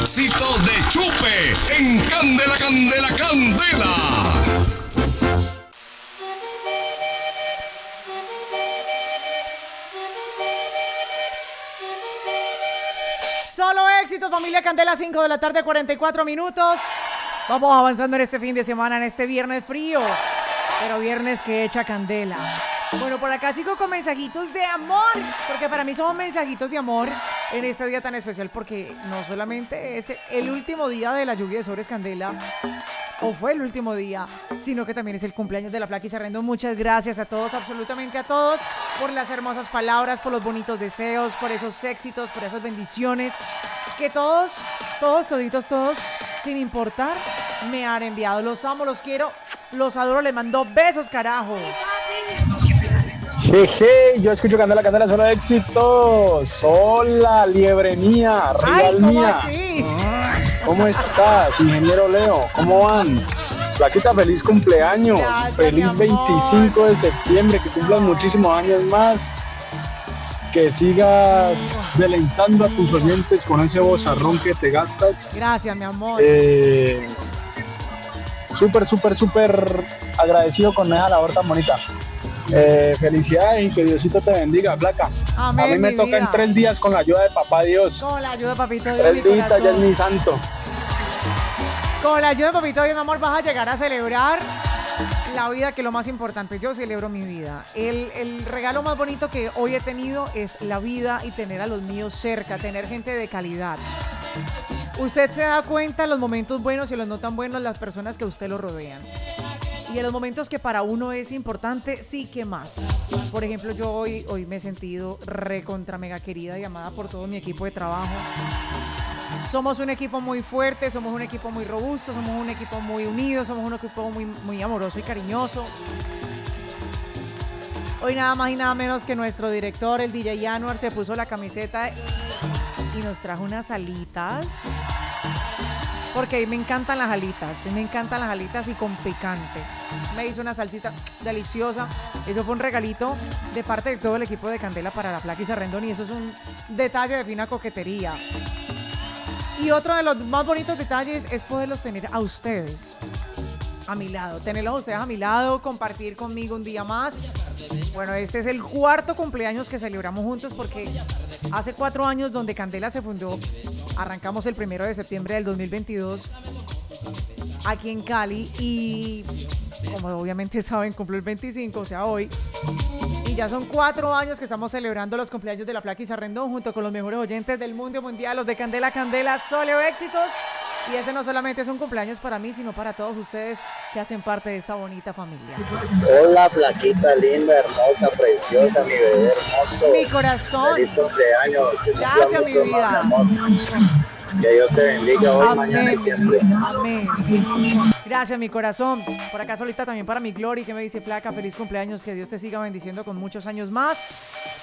éxitos de Chupe en Candela, Candela, Candela. Solo éxitos, familia Candela, 5 de la tarde, 44 minutos. Vamos avanzando en este fin de semana, en este viernes frío, pero viernes que echa candela. Bueno, por acá sigo con mensajitos de amor, porque para mí son mensajitos de amor en este día tan especial, porque no solamente es el último día de la lluvia de sobres Candela, o fue el último día, sino que también es el cumpleaños de la Flaquis Arrendo. Muchas gracias a todos, absolutamente a todos, por las hermosas palabras, por los bonitos deseos, por esos éxitos, por esas bendiciones, que todos, toditos, sin importar, me han enviado. Los amo, los quiero, los adoro, les mando besos, carajo. Jeje, yo escucho Candela, Candela, solo éxitos. Hola, liebre mía, real mía. Así? ¿Cómo estás, ingeniero Leo? ¿Cómo van? Flaquita, feliz cumpleaños. Gracias, feliz 25 de septiembre, que cumplas muchísimos años más. Que sigas deleitando a tus oyentes con ese vozarrón que te gastas. Gracias, mi amor. Súper agradecido con esa labor tan bonita. Felicidades y que Diosito te bendiga, Flaca. Amén, a mí me mi toca vida. en 3 días con la ayuda de papá Dios. Con la ayuda de papito Dios, 3 mi días ya es corazón. mi santo. Con la ayuda de papito Dios, mi amor, vas a llegar a celebrar la vida, que es lo más importante. Yo celebro mi vida. El regalo más bonito que hoy he tenido es la vida y tener a los míos cerca, tener gente de calidad. Usted se da cuenta en los momentos buenos y los no tan buenos, las personas que a usted lo rodean. Y en los momentos que para uno es importante, sí que más. Por ejemplo, yo hoy me he sentido recontra mega querida y amada por todo mi equipo de trabajo. Somos un equipo muy fuerte, somos un equipo muy robusto, somos un equipo muy unido, somos un equipo muy amoroso y cariñoso. Hoy nada más y nada menos que nuestro director, el DJ Januar, se puso la camiseta y nos trajo unas alitas. Porque me encantan las alitas y con picante. Me hizo una salsita deliciosa. Eso fue un regalito de parte de todo el equipo de Candela para la Flaquis Arrendón, y eso es un detalle de fina coquetería. Y otro de los más bonitos detalles es poderlos tener a ustedes a mi lado, tenerlos a ustedes a mi lado, compartir conmigo un día más. Bueno, este es el 4º cumpleaños que celebramos juntos, porque hace 4 años, donde Candela se fundó, arrancamos el 1 de septiembre del 2022 aquí en Cali, y como obviamente saben, cumplo el 25, o sea, hoy. Y ya son 4 años que estamos celebrando los cumpleaños de la Flaquis Arrendón junto con los mejores oyentes del mundo mundial, los de Candela, Candela, solo éxitos. Y ese no solamente es un cumpleaños para mí, sino para todos ustedes que hacen parte de esta bonita familia. Hola, Flaquita linda, hermosa, preciosa, mi bebé hermoso. Mi corazón. Feliz cumpleaños. Que Gracias, mi mucho vida. más, mi amor. Que Dios te bendiga hoy, Amén. mañana y siempre. Amén. Gracias, mi corazón. Por acá solita también para mi Glory, que me dice: Flaca, feliz cumpleaños, que Dios te siga bendiciendo con muchos años más.